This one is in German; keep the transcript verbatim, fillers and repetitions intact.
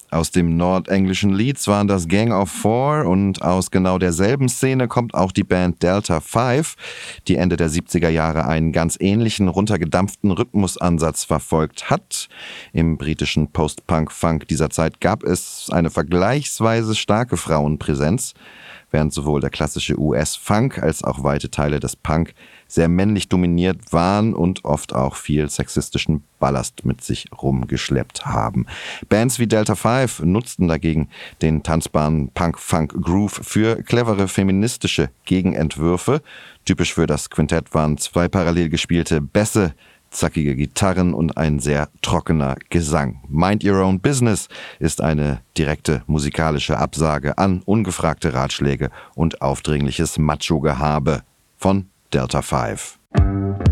Aus dem nordenglischen Leeds waren das Gang of Four und aus genau derselben Szene kommt auch die Band Delta Five, die Ende der siebziger Jahre einen ganz ähnlichen, runtergedampften Rhythmusansatz verfolgt hat. Im britischen Post-Punk-Funk dieser Zeit gab es eine vergleichsweise starke Frauenpräsenz, während sowohl der klassische U S-Funk als auch weite Teile des Punk sehr männlich dominiert waren und oft auch viel sexistischen Ballast mit sich rumgeschleppt haben. Bands wie Delta Five nutzten dagegen den tanzbaren Punk-Funk-Groove für clevere feministische Gegenentwürfe. Typisch für das Quintett waren zwei parallel gespielte Bässe, zackige Gitarren und ein sehr trockener Gesang. Mind Your Own Business ist eine direkte musikalische Absage an ungefragte Ratschläge und aufdringliches Macho-Gehabe von Delta Five.